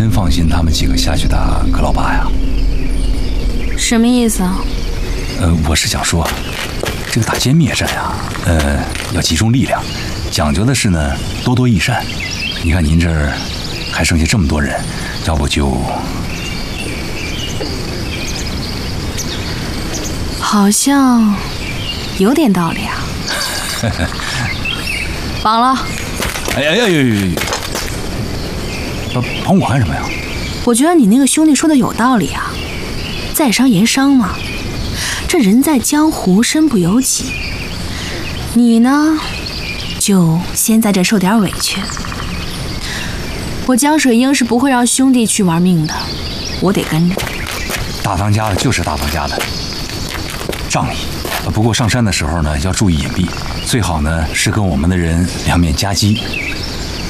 真放心他们几个下去打柯老八呀？ 什么意思啊？ 我是想说，这个打歼灭战啊，要集中力量，讲究的是呢多多益善。你看您这儿还剩下这么多人，要不就…… 好像有点道理啊。绑了。 哎，绑我干什么呀？ 我觉得你那个兄弟说的有道理啊，在商言商嘛。这人在江湖，身不由己。你呢，就先在这受点委屈。我江水英是不会让兄弟去玩命的，我得跟着。 大当家的就是大当家的，仗义。不过上山的时候呢，要注意隐蔽，最好呢是跟我们的人两面夹击，